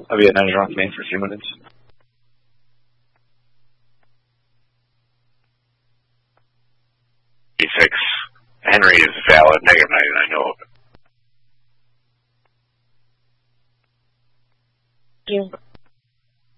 I'll be at 90 North Main for a few minutes. E6. Henry is valid, negative 90, and I know of it. Thank you.